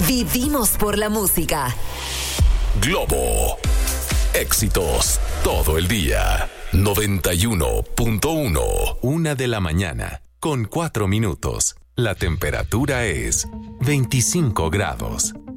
Vivimos por la música. Globo. Éxitos todo el día. 91.1. 1:00 a.m, con 4 minutos. La temperatura es 25 grados.